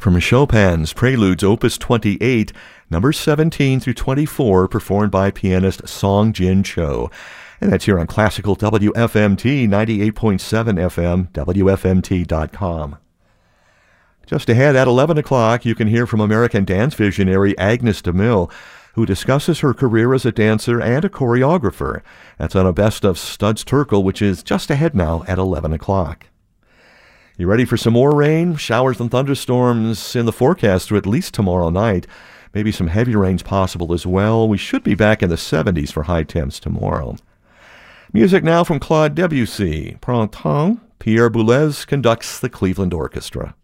From Chopin's Preludes Opus 28, numbers 17 through 24, performed by pianist Song Jin Cho. And that's here on Classical WFMT 98.7 FM, WFMT.com. Just ahead at 11 o'clock, you can hear from American dance visionary Agnes DeMille, who discusses her career as a dancer and a choreographer. That's on a best of Studs Terkel, which is just ahead now at 11 o'clock. You ready for some more rain? Showers and thunderstorms in the forecast through at least tomorrow night. Maybe some heavy rains possible as well. We should be back in the 70s for high temps tomorrow. Music now from Claude Debussy. Printemps, Pierre Boulez conducts the Cleveland Orchestra.